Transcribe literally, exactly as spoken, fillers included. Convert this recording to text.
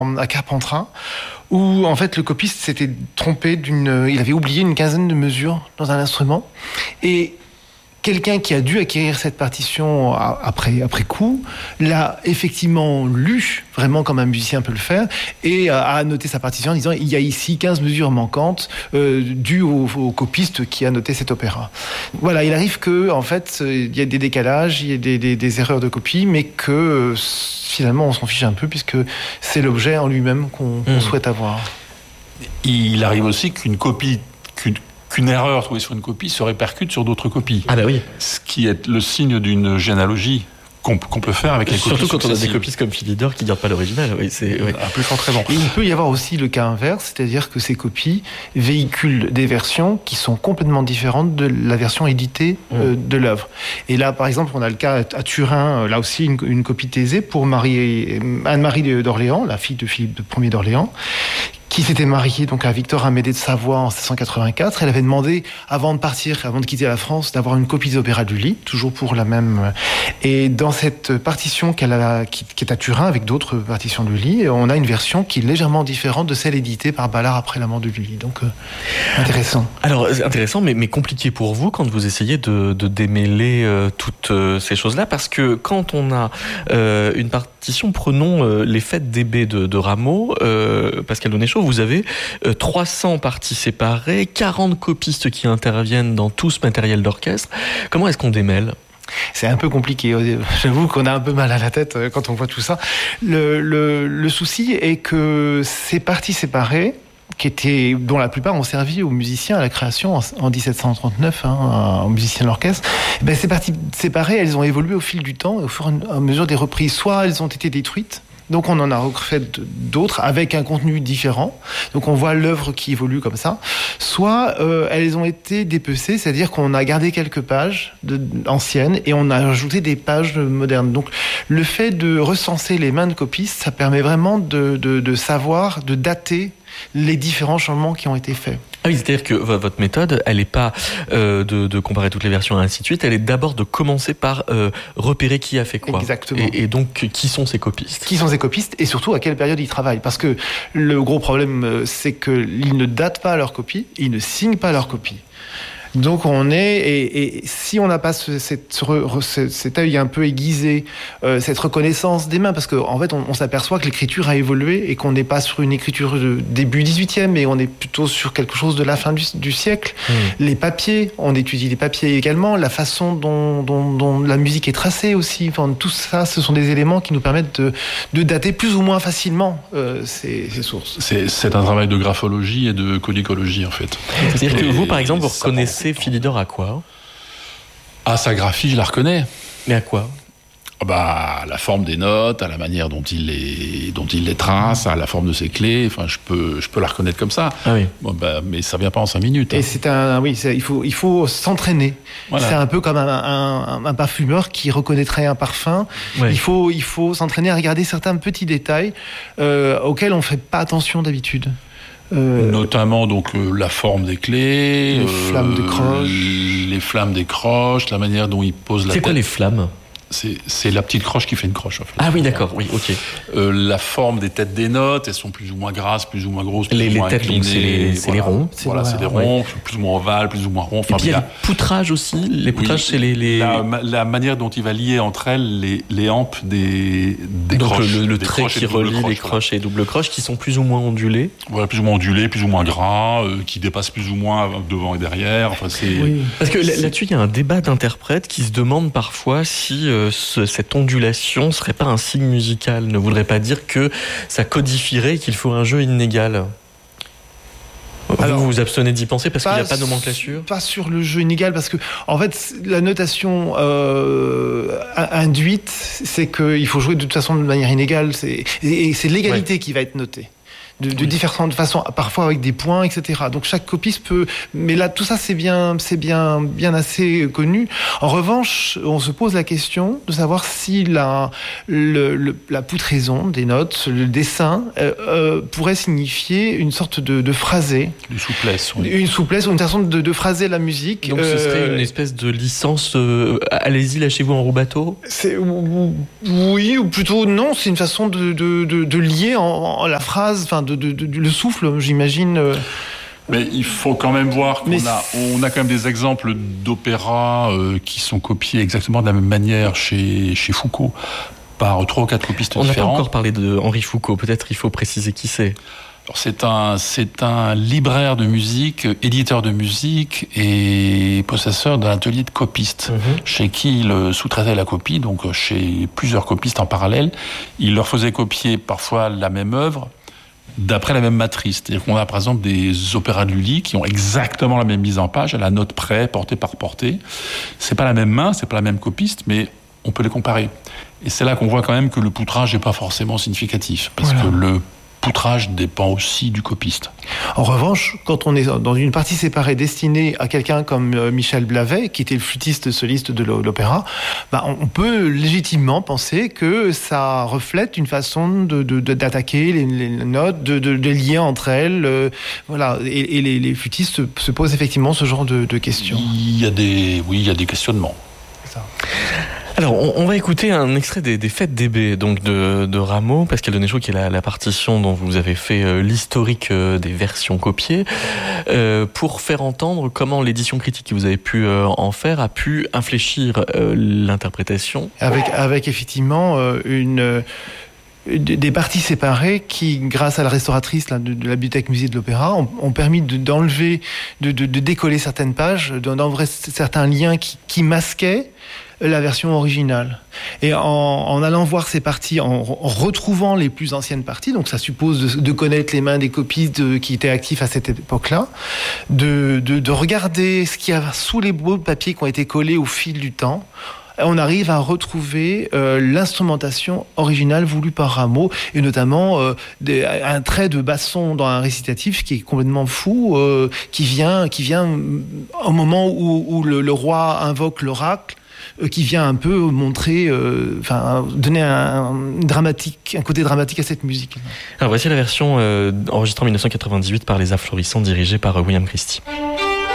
à Carpentras, où en fait le copiste s'était trompé d'une, il avait oublié une quinzaine de mesures dans un instrument, et quelqu'un qui a dû acquérir cette partition après, après coup, l'a effectivement lu, vraiment comme un musicien peut le faire, et a annoté sa partition en disant il y a ici quinze mesures manquantes euh, dues au, au copiste qui a noté cet opéra. Voilà, il arrive que en fait il y a des décalages, il y a des, des, des erreurs de copie, mais que euh, finalement on s'en fiche un peu puisque c'est l'objet en lui-même qu'on, qu'on mmh. souhaite avoir. Il arrive aussi qu'une copie, qu'une qu'une erreur trouvée sur une copie se répercute sur d'autres copies. Ah bah oui. Ce qui est le signe d'une généalogie qu'on, qu'on peut faire avec les copies Surtout quand on a des successives. copistes comme Philidor qui ne gardent pas l'original. Oui, c'est oui. Un peu très bon. Et il peut y avoir aussi le cas inverse, c'est-à-dire que ces copies véhiculent des versions qui sont complètement différentes de la version éditée mmh. euh, de l'œuvre. Et là, par exemple, on a le cas à Turin, là aussi une, une copie Thésée pour Marie, Anne-Marie d'Orléans, la fille de Philippe Ier d'Orléans, qui s'était mariée donc à Victor Amédée de Savoie en sept cent quatre-vingt-quatre. Elle avait demandé, avant de partir, avant de quitter la France, d'avoir une copie des opéras de Lully, toujours pour la même. Et dans cette partition qu'elle a, qui, qui est à Turin, avec d'autres partitions de Lully, on a une version qui est légèrement différente de celle éditée par Ballard après la mort de Lully. Donc, euh, intéressant. Alors, intéressant, mais, mais compliqué pour vous quand vous essayez de, de démêler euh, toutes euh, ces choses-là, parce que quand on a euh, une partition, prenons euh, les fêtes d'E B de, de Rameau, euh, Pascal Donnet-Chaud, vous avez euh, trois cents parties séparées, quarante copistes qui interviennent dans tout ce matériel d'orchestre. Comment est-ce qu'on démêle ? C'est un peu compliqué. J'avoue qu'on a un peu mal à la tête quand on voit tout ça. Le, le, le souci est que ces parties séparées, qui étaient, dont la plupart ont servi aux musiciens à la création en, en dix-sept cent trente-neuf, hein, aux musiciens de l'orchestre, ben ces parties séparées, elles ont évolué au fil du temps, et au fur et à mesure des reprises. Soit elles ont été détruites, donc on en a refait d'autres avec un contenu différent. Donc on voit l'œuvre qui évolue comme ça. Soit euh, elles ont été dépecées, c'est-à-dire qu'on a gardé quelques pages de, anciennes et on a ajouté des pages modernes. Donc le fait de recenser les mains de copistes, ça permet vraiment de, de, de savoir, de dater les différents changements qui ont été faits. Ah oui, c'est-à-dire que votre méthode, elle n'est pas euh, de, de comparer toutes les versions et ainsi de suite, elle est d'abord de commencer par euh, repérer qui a fait quoi. Exactement. Et, et donc, qui sont ces copistes ? Qui sont ces copistes et surtout à quelle période ils travaillent. Parce que le gros problème, c'est qu'ils ne datent pas leurs copies, ils ne signent pas leurs copies. Donc on est, et, et si on n'a pas ce, cette, ce, cet œil un peu aiguisé, euh, cette reconnaissance des mains, parce qu'en en fait on, on s'aperçoit que l'écriture a évolué et qu'on n'est pas sur une écriture de début dix-huitième, mais on est plutôt sur quelque chose de la fin du, du siècle. Mmh. Les papiers, on étudie les papiers également, la façon dont, dont, dont la musique est tracée aussi, enfin, tout ça, ce sont des éléments qui nous permettent de, de dater plus ou moins facilement euh, ces, ces sources. C'est, c'est un travail de graphologie et de codicologie en fait. C'est-à-dire et, que vous par exemple, vous reconnaissez C'est Philidor à quoi ? Ah, sa graphie, je la reconnais. Mais à quoi ? Bah, à la forme des notes, à la manière dont il les, dont il les trace, à la forme de ses clés. Enfin, je peux, je peux la reconnaître comme ça. Ah oui. Bon, bah, mais ça vient pas en cinq minutes. Hein. Et c'est un, oui, c'est, il faut, il faut s'entraîner. Voilà. C'est un peu comme un, un, un parfumeur qui reconnaîtrait un parfum. Ouais. Il faut, il faut s'entraîner à regarder certains petits détails euh, auxquels on fait pas attention d'habitude. Euh, Notamment donc euh, la forme des clés, les euh, flammes de croche, les flammes des croches, la manière dont il pose la c'est tête. C'est quoi les flammes ? C'est, c'est la petite croche qui fait une croche. En fait. Ah oui, d'accord, oui, ok. Euh, la forme des têtes des notes, elles sont plus ou moins grasses, plus ou moins grosses, plus les, ou moins les têtes, inclinées. Donc c'est les, c'est voilà. les ronds. C'est voilà, c'est des ronds, ouais. Plus ou moins ovales, plus ou moins ronds. Enfin, et puis il y a les poutrages aussi. Les poutrages, oui, c'est les... les... La, la manière dont il va lier entre elles les, les hampes des, des donc croches. le, le des trait qui relie croches, les croches voilà. et doubles croches qui sont plus ou moins ondulés. Voilà, plus ou moins ondulés, plus ou moins gras, euh, qui dépassent plus ou moins devant et derrière. Enfin, c'est... Oui. Parce que là-dessus, il y a un débat d'interprètes qui se demandent parfois si euh, ce, cette ondulation serait pas un signe musical, ne voudrait pas dire que ça codifierait qu'il faut un jeu inégal. Alors, vous vous abstenez d'y penser parce qu'il n'y a pas de nomenclature ? Pas sur le jeu inégal, parce que en fait, la notation euh, induite, c'est qu'il faut jouer de toute façon de manière inégale, c'est, et c'est l'égalité ouais. qui va être notée. de, de oui. différentes façons, parfois avec des points, et cetera. Donc chaque copiste peut, mais là tout ça c'est bien, c'est bien, bien assez connu. En revanche, on se pose la question de savoir si la, le, le, la poutraison des notes, le dessin, euh, euh, pourrait signifier une sorte de, de phrasé, une souplesse, oui. une souplesse ou une façon de, de phraser la musique. Donc ce serait euh, une espèce de licence. Euh, allez-y, lâchez-vous en roue bateau. C'est oui ou plutôt non. C'est une façon de, de, de, de lier en, en la phrase, enfin de, de, de, de le souffle, j'imagine. Euh, Mais il faut quand même voir qu'on a, on a quand même des exemples d'opéras euh, qui sont copiés exactement de la même manière chez, chez Foucault, par trois ou quatre copistes on différents. On n'a pas encore parlé de Henri Foucault, peut-être il faut préciser qui c'est. Alors c'est un, c'est un libraire de musique, éditeur de musique et possesseur d'un atelier de copistes, mmh. chez qui il sous-traitait la copie, donc chez plusieurs copistes en parallèle. Il leur faisait copier parfois la même œuvre, d'après la même matrice. C'est-à-dire qu'on a par exemple des opéras de Lully qui ont exactement la même mise en page, à la note près, portée par portée. C'est pas la même main, c'est pas la même copiste, mais on peut les comparer. Et c'est là qu'on voit quand même que le poutrage n'est pas forcément significatif, parce voilà. que le poutrage dépend aussi du copiste. En revanche, quand on est dans une partie séparée destinée à quelqu'un comme Michel Blavet, qui était le flûtiste soliste de l'opéra, bah on peut légitimement penser que ça reflète une façon de, de, de, d'attaquer les, les notes, de, de, de lier entre elles. Euh, voilà. Et, et les, les flûtistes se, se posent effectivement ce genre de, de questions. Il y a des, oui, il y a des questionnements. C'est ça. Alors, on, on va écouter un extrait des, des Fêtes d'E B, donc de, de Rameau, Pascal Denéchaud, qui est la, la partition dont vous avez fait euh, l'historique euh, des versions copiées, euh, pour faire entendre comment l'édition critique que vous avez pu euh, en faire a pu infléchir euh, l'interprétation. Avec, avec effectivement euh, une... des parties séparées qui, grâce à la restauratrice là, de, de la Bibliothèque Musée de l'Opéra, ont, ont permis de, d'enlever, de, de, de décoller certaines pages, d'enlever certains liens qui, qui masquaient la version originale. Et en, en allant voir ces parties, en, en retrouvant les plus anciennes parties, donc ça suppose de, de connaître les mains des copistes de, qui étaient actifs à cette époque-là, de, de, de regarder ce qu'il y a sous les bouts de papier qui ont été collés au fil du temps, on arrive à retrouver euh, l'instrumentation originale voulue par Rameau, et notamment euh, des, un trait de basson dans un récitatif qui est complètement fou, euh, qui vient, qui vient au moment où, où le, le roi invoque l'oracle, euh, qui vient un peu montrer, euh, enfin, donner un, un dramatique, un côté dramatique à cette musique. Alors voici la version euh, enregistrée en dix-neuf cent quatre-vingt-dix-huit par les Afflorissants, dirigée par William Christie.